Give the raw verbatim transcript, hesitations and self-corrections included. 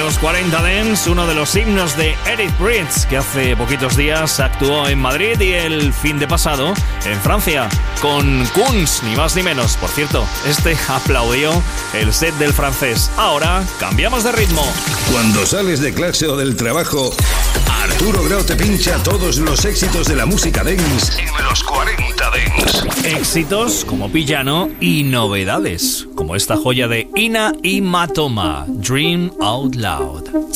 los cuarenta Dance, uno de los himnos de Eric Prydz, que hace poquitos días actuó en Madrid y el fin de pasado en Francia, con Kunz, ni más ni menos. Por cierto, este aplaudió el set del francés. Ahora cambiamos de ritmo. Cuando sales de clase o del trabajo, Arturo Grau te pincha todos los éxitos de la música dance en los cuarenta Dance. Éxitos como Pillano y novedades como esta joya de Ina y Matoma, Dream Out Loud.